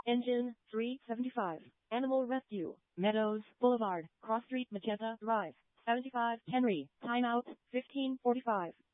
Engine 375. Animal Rescue. Meadows Boulevard, Cross Street, Magenta Drive. 75 Henry. Timeout 15:45.